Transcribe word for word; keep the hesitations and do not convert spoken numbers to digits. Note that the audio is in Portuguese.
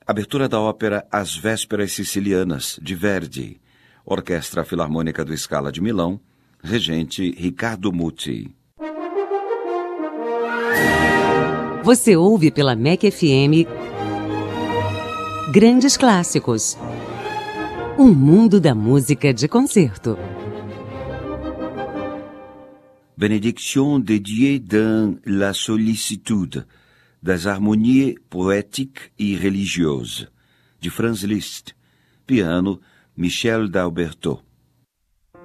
Abertura da ópera As Vésperas Sicilianas, de Verdi. Orquestra Filarmônica do Scala de Milão. Regente Riccardo Muti. Você ouve pela M E C F M Grandes Clássicos. Um mundo da música de concerto. Bénédiction dédiée dans la sollicitude, das harmonies poétiques et religieuses, de Franz Liszt. Piano, Michel d'Alberto.